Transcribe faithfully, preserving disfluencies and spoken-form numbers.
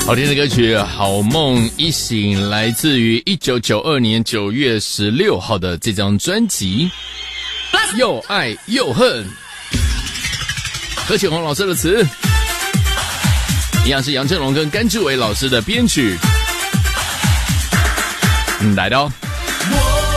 好听的歌曲《好梦一醒》来自于一九九二年九月十六号的这张专辑《又爱又恨》，何启宏老师的词，一样是杨振龙跟甘志伟老师的编曲。嗯，来的哦。